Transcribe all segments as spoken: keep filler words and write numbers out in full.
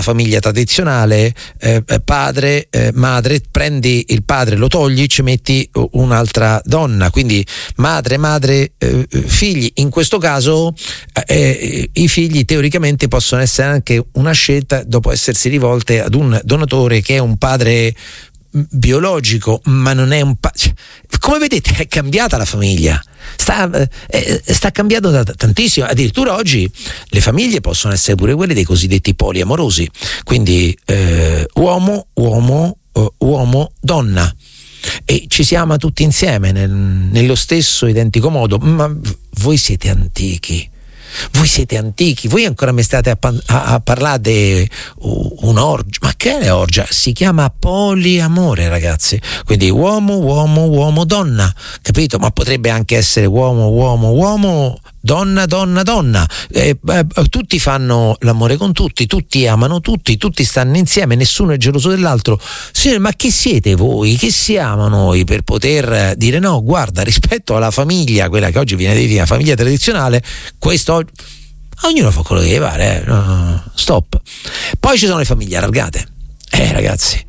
famiglia tradizionale, eh, padre, eh, madre, prendi il padre, lo togli, ci metti un'altra donna, quindi madre, madre, eh, figli. In questo caso eh, i figli teoricamente possono essere anche una scelta dopo essersi rivolte ad un donatore che è un padre biologico, ma non è un pa- cioè, come vedete è cambiata la famiglia, sta, eh, sta cambiando da, tantissimo. Addirittura oggi le famiglie possono essere pure quelle dei cosiddetti poliamorosi, quindi eh, uomo, uomo, uh, uomo, donna, e ci si ama tutti insieme nel, nello stesso identico modo. Ma voi siete antichi, voi siete antichi, voi ancora mi state a, a, a parlare di un'orgia. Ma che è orgia? Si chiama poliamore, ragazzi. Quindi uomo, uomo, uomo, donna, capito? Ma potrebbe anche essere uomo, uomo, uomo, donna, donna, donna. Eh, eh, tutti fanno l'amore con tutti, tutti amano tutti, tutti stanno insieme, nessuno è geloso dell'altro. Signore, ma chi siete voi? Chi siamo noi per poter dire no? Guarda, rispetto alla famiglia, quella che oggi viene definita famiglia tradizionale, questo ognuno fa quello che gli pare, eh. no, no, stop. Poi ci sono le famiglie allargate, eh ragazzi,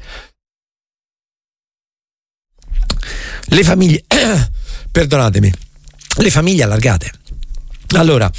le famiglie eh, perdonatemi, le famiglie allargate. Allora,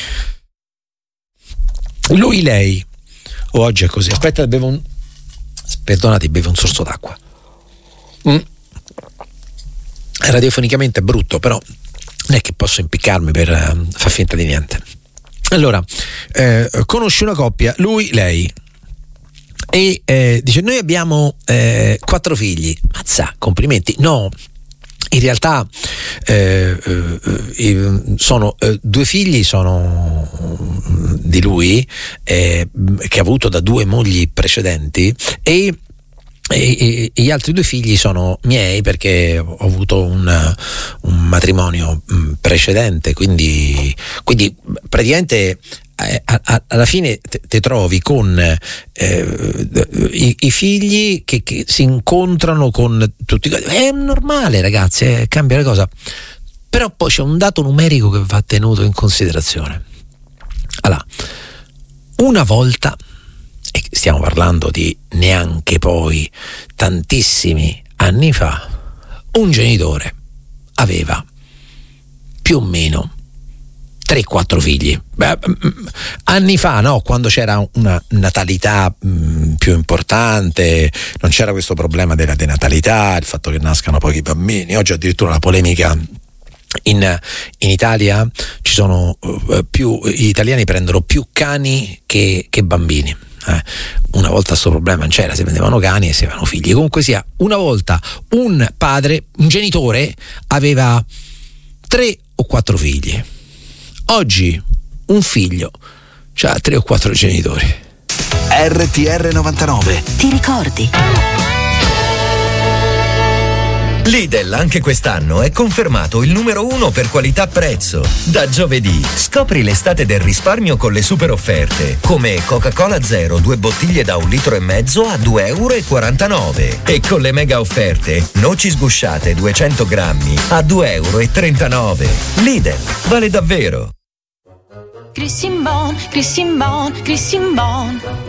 lui, lei, o oh, oggi è così. Aspetta, bevo un perdonati, bevo un sorso d'acqua. mm. Radiofonicamente è brutto, però non è che posso impiccarmi per uh, far finta di niente. Allora, eh, conosci una coppia, lui, lei, e eh, dice: noi abbiamo eh, quattro figli. Mazza, complimenti. No, in realtà eh, eh, sono eh, due figli sono di lui, eh, che ha avuto da due mogli precedenti, e E, e gli altri due figli sono miei, perché ho avuto un, un matrimonio precedente, quindi, quindi praticamente eh, a, a, alla fine te, te trovi con eh, i, i figli che, che si incontrano con tutti. È normale, ragazzi, eh, cambia la cosa, però poi c'è un dato numerico che va tenuto in considerazione. Allora, una volta, e stiamo parlando di neanche poi tantissimi anni fa, un genitore aveva più o meno tre quattro figli. Beh, anni fa, no, quando c'era una natalità mh, più importante, non c'era questo problema della denatalità, il fatto che nascano pochi bambini. Oggi addirittura la polemica in, in Italia, ci sono uh, più, gli italiani prendono più cani che, che bambini. Eh, una volta questo problema non c'era, si prendevano cani e si avevano figli. Comunque sia, una volta un padre, un genitore aveva tre o quattro figli. Oggi un figlio c'ha tre o quattro genitori. R T R novantanove. Ti ricordi? Lidl anche quest'anno è confermato il numero uno per qualità-prezzo. Da giovedì scopri l'estate del risparmio con le super offerte, come Coca-Cola Zero, due bottiglie da un litro e mezzo a due euro e quarantanove, e con le mega offerte noci sgusciate duecento grammi a due euro e trentanove. Lidl, vale davvero. Christian Bon, Christian Bon, Christian Bon.